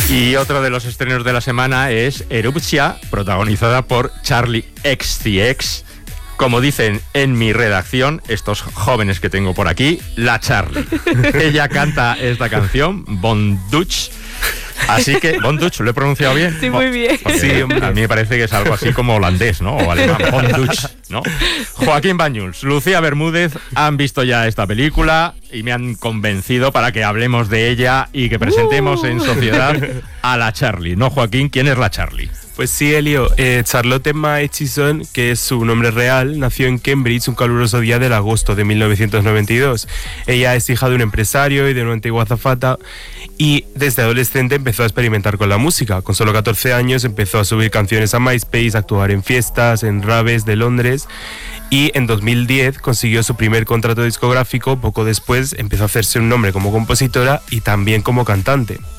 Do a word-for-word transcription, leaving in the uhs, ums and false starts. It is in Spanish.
Y otro de los estrenos de la semana es Erupcia, protagonizada por Charli X C X. Como dicen en mi redacción, estos jóvenes que tengo por aquí, la Charli. Ella canta esta canción, Bonduch. Así que, Bonduch, ¿lo he pronunciado bien? Sí, muy bien. Sí, a mí me parece que es algo así como holandés, ¿no? O alemán, Bonduch, ¿no? Joaquín Banyuls, Lucía Bermúdez han visto ya esta película y me han convencido para que hablemos de ella y que presentemos uh. en sociedad a la Charli. ¿No, Joaquín? ¿Quién es la Charli? Pues sí, Elio, eh, Charlotte Maechison, que es su nombre real, nació en Cambridge un caluroso día del agosto de mil novecientos noventa y dos. Ella es hija de un empresario y de una antigua azafata y desde adolescente empezó a experimentar con la música. Con solo catorce años empezó a subir canciones a MySpace, a actuar en fiestas, en raves de Londres y en dos mil diez consiguió su primer contrato discográfico. Poco después empezó a hacerse un nombre como compositora y también como cantante.